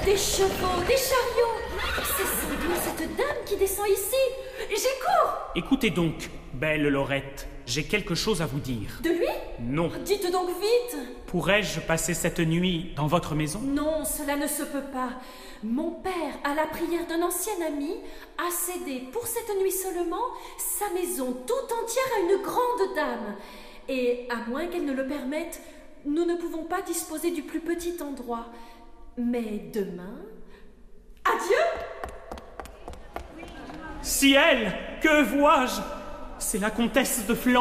Des chevaux, des chariots. C'est sans doute cette dame qui descend ici. J'y cours. Écoutez donc, belle Laurette, j'ai quelque chose à vous dire. De lui? Non. Dites donc vite. Pourrais-je passer cette nuit dans votre maison? Non, cela ne se peut pas. Mon père, à la prière d'un ancien ami, a cédé pour cette nuit seulement sa maison tout entière à une grande dame. Et à moins qu'elle ne le permette, nous ne pouvons pas disposer du plus petit endroit. Mais demain... Adieu! Ciel, que vois-je? C'est la comtesse de Flandre.